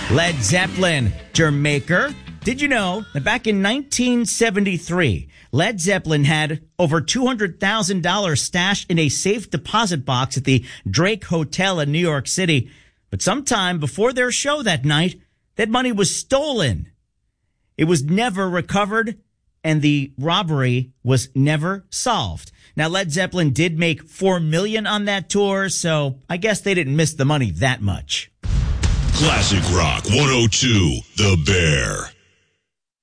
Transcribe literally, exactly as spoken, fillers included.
Led Zeppelin, Jamaica. Did you know that back in nineteen seventy-three, Led Zeppelin had over two hundred thousand dollars stashed in a safe deposit box at the Drake Hotel in New York City? But sometime before their show that night, that money was stolen. It was never recovered, and the robbery was never solved. Now, Led Zeppelin did make four million dollars on that tour, so I guess they didn't miss the money that much. Classic Rock one oh two, The Bear.